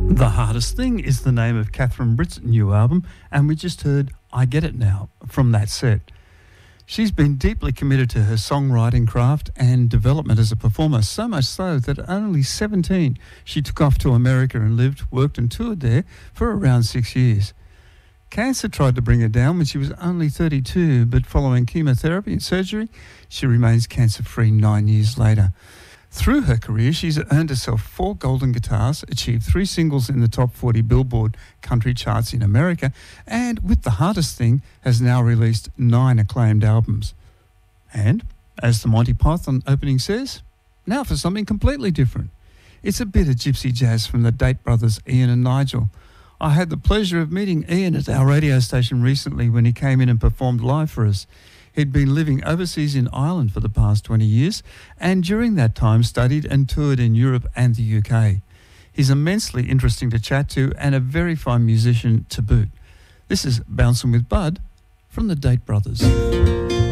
The Hardest Thing is the name of Catherine Britt's new album, and we just heard I Get It Now from that set. She's been deeply committed to her songwriting craft and development as a performer, so much so that at only 17 she took off to America and lived, worked and toured there for around 6 years. Cancer tried to bring her down when she was only 32, but following chemotherapy and surgery, she remains cancer-free 9 years later. Through her career, she's earned herself 4 golden guitars, achieved 3 singles in the top 40 Billboard country charts in America, and with The Hardest Thing, has now released 9 acclaimed albums. And, as the Monty Python opening says, now for something completely different. It's a bit of gypsy jazz from the Date brothers, Ian and Nigel. I had the pleasure of meeting Ian at our radio station recently when he came in and performed live for us. He'd been living overseas in Ireland for the past 20 years and during that time studied and toured in Europe and the UK. He's immensely interesting to chat to and a very fine musician to boot. This is Bouncing with Bud from the Date Brothers.